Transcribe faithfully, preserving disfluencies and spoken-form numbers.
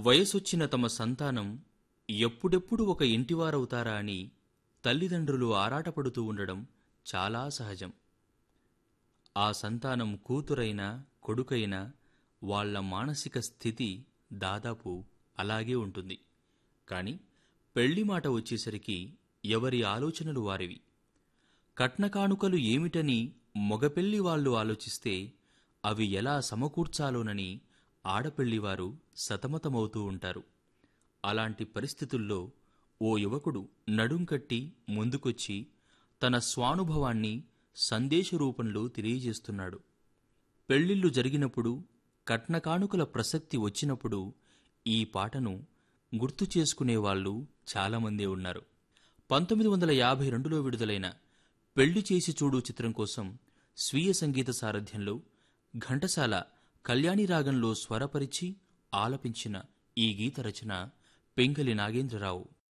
వయసొచ్చిన తమ సంతానం ఎప్పుడెప్పుడు ఒక ఇంటివారవుతారా అని తల్లిదండ్రులు ఆరాటపడుతూ ఉండడం చాలా సహజం. ఆ సంతానం కూతురైనా కొడుకైనా వాళ్ళ మానసిక స్థితి దాదాపు అలాగే ఉంటుంది. కాని పెళ్లి మాట వచ్చేసరికి ఎవరి ఆలోచనలు వారివి. కట్నకానుకలు ఏమిటని మగపెళ్లి వాళ్ళు ఆలోచిస్తే అవి ఎలా సమకూర్చాలోనని ఆడపెళ్లివారు సతమతమవుతూ ఉంటారు. అలాంటి పరిస్థితుల్లో ఓ యువకుడు నడుం కట్టి ముందుకొచ్చి తన స్వానుభవాన్ని సందేశ రూపంలో తెలియజేస్తున్నాడు. పెళ్లిళ్లు జరిగినప్పుడు, కట్నకానుకల ప్రసక్తి వచ్చినప్పుడు ఈ పాటను గుర్తు చేసుకునేవాళ్లు చాలామందే ఉన్నారు. పంతొమ్మిది వందల యాభై రెండులో విడుదలైన పెళ్లి చేసి చూడు చిత్రం కోసం స్వీయ సంగీత సారథ్యంలో ఘంటసాల కళ్యాణి రాగంలో స్వరపరిచి ఆలపించిన ఈ గీత రచన పింగళి నాగేంద్రరావు.